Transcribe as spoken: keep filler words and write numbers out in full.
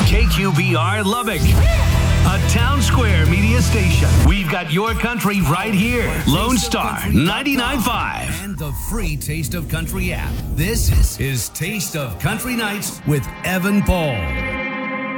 K Q B R Lubbock, a Town Square media station. We've got your country right here. Lone Star ninety-nine point five. And the free Taste of Country app. This is Taste of Country Nights with Evan Paul.